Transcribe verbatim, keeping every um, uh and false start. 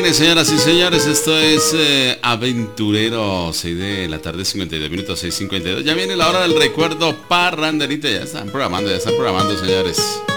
Señoras y señores, esto es eh, Aventurero, seis de la tarde, cincuenta y dos minutos, seis cincuenta y dos. Ya viene la hora del recuerdo parranderito. Ya están programando, ya están programando, señores.